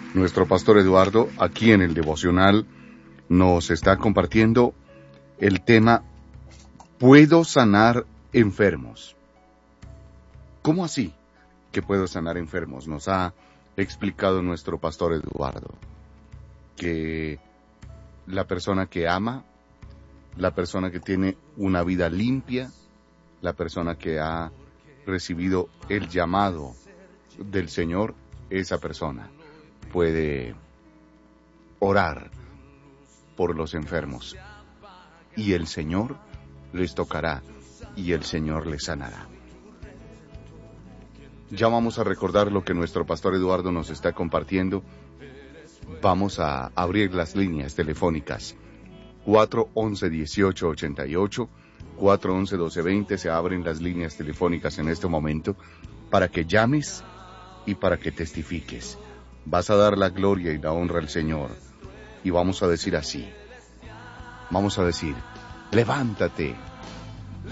Nuestro pastor Eduardo, aquí en el devocional, nos está compartiendo el tema ¿Puedo sanar enfermos? ¿Cómo así que puedo sanar enfermos? Nos ha explicado nuestro pastor Eduardo que la persona que ama, la persona que tiene una vida limpia, la persona que ha recibido el llamado del Señor, esa persona puede orar por los enfermos y el Señor les tocará y el Señor les sanará. Ya vamos a recordar lo que nuestro pastor Eduardo nos está compartiendo. Vamos a abrir las líneas telefónicas 411-1888, 411-1220. Se abren las líneas telefónicas en este momento para que llames y para que testifiques. Vas a dar la gloria y la honra al Señor y vamos a decir así. Vamos a decir, levántate,